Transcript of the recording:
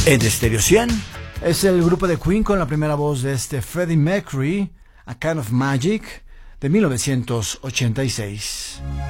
En Stereo 100 es el grupo de Queen con la primera voz de Freddie Mercury, A Kind of Magic, de 1986.